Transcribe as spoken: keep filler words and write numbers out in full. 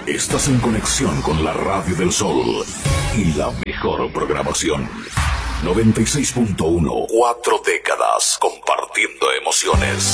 Estás en conexión con la Radio del Sol y la mejor programación. noventa y seis punto uno, cuatro décadas compartiendo emociones.